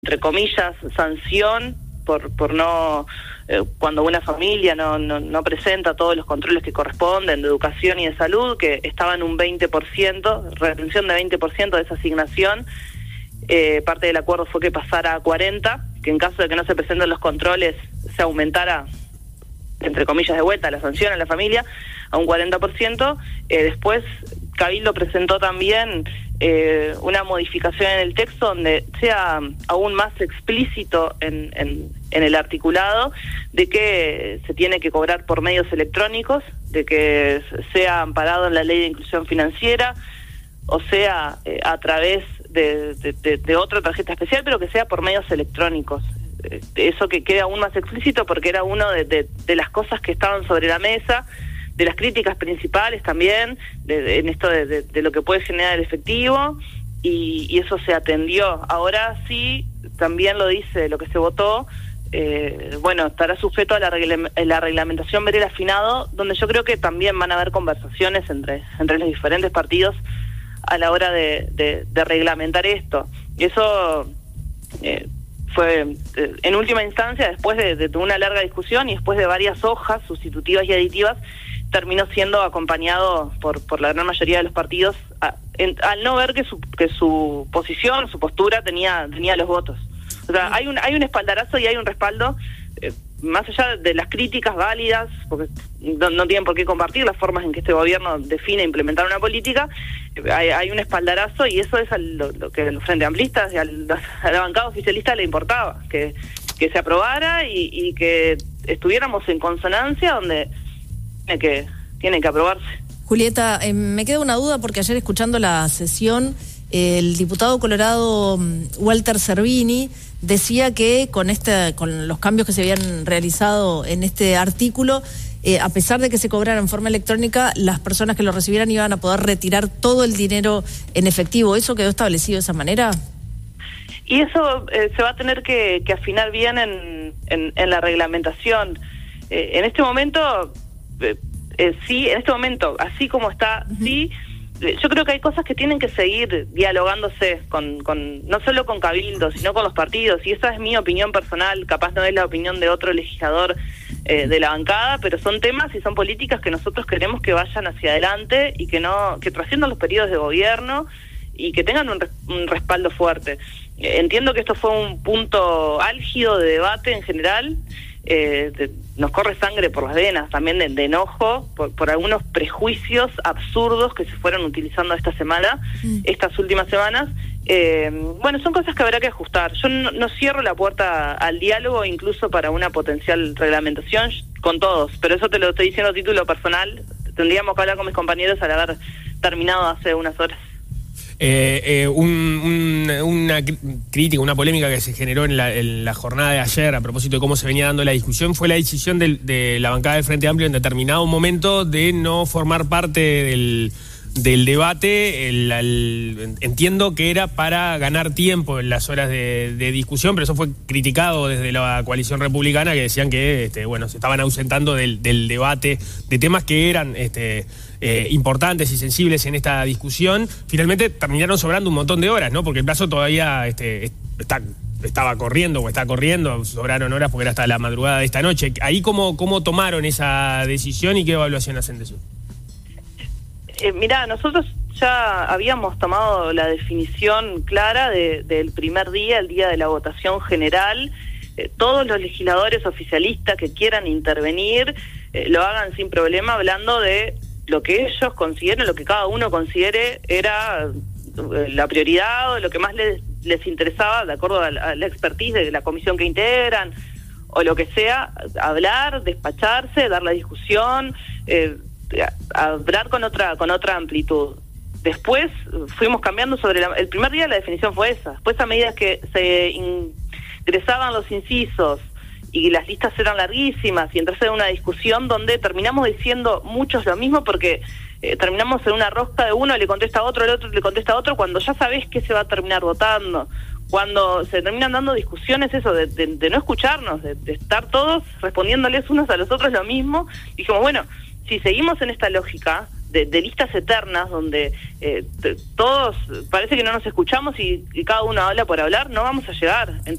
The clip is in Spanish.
entre comillas, sanción por no, cuando una familia no presenta todos los controles que corresponden de educación y de salud, que estaba en un 20%, retención de 20% de esa asignación. Parte del acuerdo fue que pasara a 40%, que en caso de que no se presenten los controles se aumentara, entre comillas, de vuelta la sanción a la familia a un 40%. Después Cabildo presentó también una modificación en el texto donde sea aún más explícito en el articulado de que se tiene que cobrar por medios electrónicos, de que sea amparado en la Ley de Inclusión Financiera, o sea, a través de otra tarjeta especial, pero que sea por medios electrónicos. Eso que queda aún más explícito porque era uno de las cosas que estaban sobre la mesa, de las críticas principales también, en esto de lo que puede generar el efectivo, y eso se atendió. Ahora sí, también lo dice lo que se votó, estará sujeto a la reglamentación ver el afinado, donde yo creo que también van a haber conversaciones entre los diferentes partidos a la hora de reglamentar esto. Y eso fue, en última instancia, después de una larga discusión y después de varias hojas sustitutivas y aditivas, terminó siendo acompañado por la gran mayoría de los partidos, al no ver que su posición, su postura tenía los votos. O sea, hay un espaldarazo y hay un respaldo, más allá de las críticas válidas, porque no tienen por qué compartir las formas en que este gobierno define implementar una política. Hay un espaldarazo, y eso es lo que a los frente amplistas y a la bancada oficialista le importaba, que se aprobara y que estuviéramos en consonancia donde tiene que aprobarse. Julieta, me queda una duda porque ayer, escuchando la sesión, el diputado colorado Walter Cervini decía que con los cambios que se habían realizado en este artículo, a pesar de que se cobrara en forma electrónica, las personas que lo recibieran iban a poder retirar todo el dinero en efectivo. ¿Eso quedó establecido de esa manera? Y eso se va a tener que afinar bien en la reglamentación. En este momento, sí, en este momento, así como está, sí. Yo creo que hay cosas que tienen que seguir dialogándose no solo con Cabildo, sino con los partidos, y esa es mi opinión personal, capaz no es la opinión de otro legislador de la bancada, pero son temas y son políticas que nosotros queremos que vayan hacia adelante y que trasciendan los periodos de gobierno y que tengan un respaldo fuerte. Entiendo que esto fue un punto álgido de debate en general. Nos corre sangre por las venas también de enojo por algunos prejuicios absurdos que se fueron utilizando estas últimas semanas. Son cosas que habrá que ajustar. Yo no cierro la puerta al diálogo, incluso para una potencial reglamentación con todos, pero eso te lo estoy diciendo a título personal. Tendríamos que hablar con mis compañeros al haber terminado hace unas horas. Una crítica, una polémica que se generó en la jornada de ayer a propósito de cómo se venía dando la discusión fue la decisión de la bancada del Frente Amplio en determinado momento de no formar parte del debate. Entiendo que era para ganar tiempo en las horas de discusión, pero eso fue criticado desde la coalición republicana, que decían que se estaban ausentando del debate de temas que eran importantes y sensibles en esta discusión. Finalmente terminaron sobrando un montón de horas, ¿no? Porque el plazo todavía estaba corriendo o está corriendo, sobraron horas porque era hasta la madrugada de esta noche. Ahí ¿cómo tomaron esa decisión y qué evaluación hacen de eso? Mirá, nosotros ya habíamos tomado la definición clara del primer día, el día de la votación general. Todos los legisladores oficialistas que quieran intervenir lo hagan sin problema, hablando de lo que ellos consideren, lo que cada uno considere era la prioridad o lo que más les interesaba, de acuerdo a la expertise de la comisión que integran, o lo que sea, hablar, despacharse, dar la discusión, hablar con otra amplitud. Después fuimos cambiando sobre el primer día la definición fue esa. Después, a medida que se ingresaban los incisos y las listas eran larguísimas y entonces era una discusión donde terminamos diciendo muchos lo mismo, porque terminamos en una rosca de uno le contesta a otro, el otro le contesta a otro, cuando ya sabés que se va a terminar votando, cuando se terminan dando discusiones eso de no escucharnos, de estar todos respondiéndoles unos a los otros lo mismo. Dijimos, si seguimos en esta lógica de listas eternas donde todos parece que no nos escuchamos y cada uno habla por hablar, no vamos a llegar. Entonces